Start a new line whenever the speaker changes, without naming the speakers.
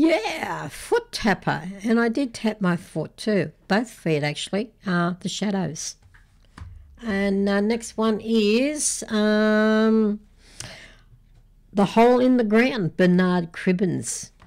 Yeah, foot tapper. And I did tap my foot too. Both feet, actually. The Shadows. And next one is The Hole in the Ground, Bernard Cribbins.